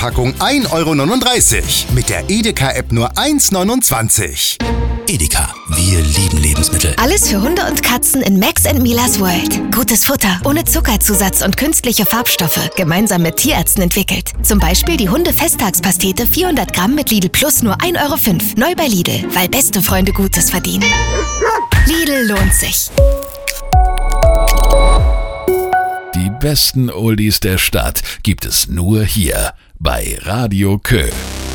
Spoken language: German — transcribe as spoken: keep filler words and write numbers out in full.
Packung ein Euro neununddreißig. Mit der Edeka-App nur eins neunundzwanzig. Edeka, wir lieben Lebensmittel. Alles für Hunde und Katzen in Max and Milas World. Gutes Futter, ohne Zuckerzusatz und künstliche Farbstoffe. Gemeinsam mit Tierärzten entwickelt. Zum Beispiel die Hunde-Festtagspastete vierhundert Gramm mit Lidl Plus nur ein Euro fünf. Neu bei Lidl, weil beste Freunde Gutes verdienen. Lidl lohnt sich. Die besten Oldies der Stadt gibt es nur hier bei Radio Kö.